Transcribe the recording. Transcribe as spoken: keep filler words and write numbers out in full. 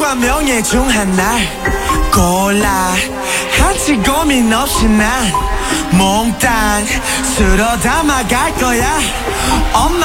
꿈과 명예 중 하나 골라 한치 고민 없이 난 몽땅 쓸어 담아갈 거야. 엄마